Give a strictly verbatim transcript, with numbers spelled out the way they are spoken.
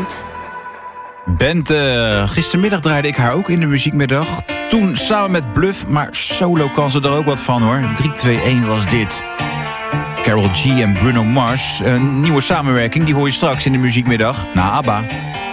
Zandvoort. Bente, gistermiddag draaide ik haar ook in de muziekmiddag. Toen samen met Bluff, maar solo kan ze er ook wat van hoor. drie twee een was dit. Karol G en Bruno Mars. Een nieuwe samenwerking, die hoor je straks in de muziekmiddag. Na ABBA.